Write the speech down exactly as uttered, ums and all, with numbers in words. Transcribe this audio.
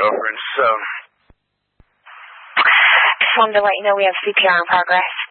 over in Stone. Just wanted to let you know we have C P R in progress.